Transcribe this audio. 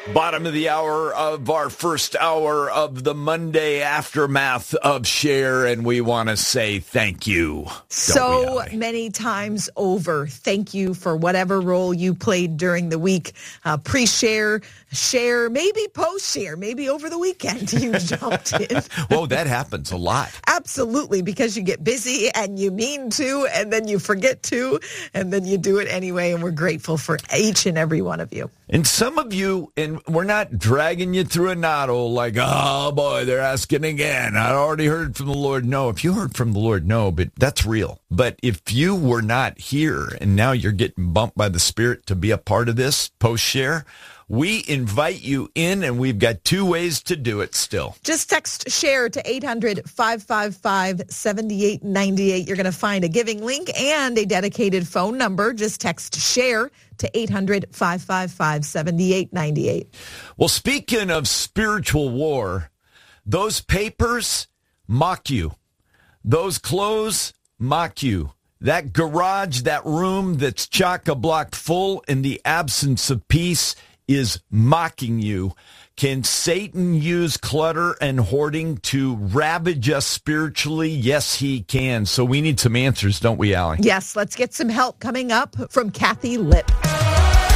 Bottom of the hour of our first hour of the Monday aftermath of Share, and we want to say thank you. So many times over. Thank you for whatever role you played during the week. Pre-share, share, maybe post-share, maybe over the weekend you jumped in. Whoa, that happens a lot. Absolutely, because you get busy and you mean to, and then you forget to, and then you do it anyway, and we're grateful for each and every one of you. And some of you, and we're not dragging you through a knot-hole like, oh boy, they're asking again. I already heard from the Lord. No, if you heard from the Lord, no, but that's real. But if you were not here and now you're getting bumped by the Spirit to be a part of this post-share, we invite you in, and we've got two ways to do it still. Just text SHARE to 800-555-7898. You're going to find a giving link and a dedicated phone number. Just text SHARE to 800-555-7898. Well, speaking of spiritual war, those papers mock you. Those clothes mock you. That garage, that room that's chock-a-block full in the absence of peace is mocking you. Can Satan use clutter and hoarding to ravage us spiritually? Yes, he can. So we need some answers, don't we, Allie? Yes, let's get some help coming up from Kathy Lipp.